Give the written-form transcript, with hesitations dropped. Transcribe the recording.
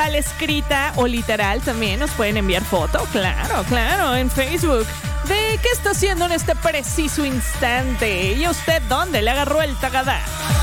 escrita o literal también nos pueden enviar foto, claro, en Facebook. ¿De qué está haciendo en este preciso instante? ¿Y usted dónde le agarró el tagadá?